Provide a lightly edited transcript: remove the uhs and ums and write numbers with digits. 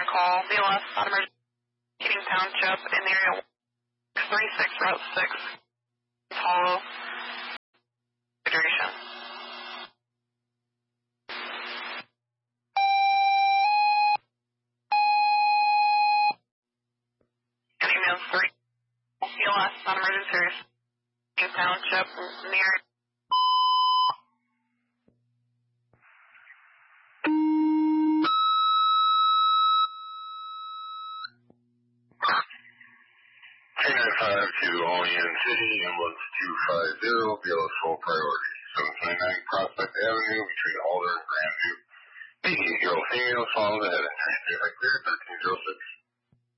call. BLS on emergency Keating Township in the area 36 Route 6. Hollow. Hydration. Ambulance 3. BLS on emergency Keating Township near. To Olean City, ambulance 250, BLS full priority. 729 Prospect Avenue between Alder and Grandview. 88-year-old female swallowed the head injury. Clear 1306.